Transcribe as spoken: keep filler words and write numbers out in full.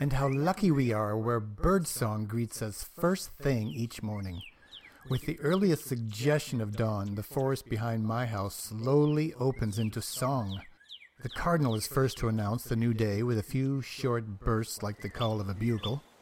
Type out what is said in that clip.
and how lucky we are where birdsong greets us first thing each morning. With the earliest suggestion of dawn, the forest behind my house slowly opens into song. The cardinal is first to announce the new day with a few short bursts like the call of a bugle.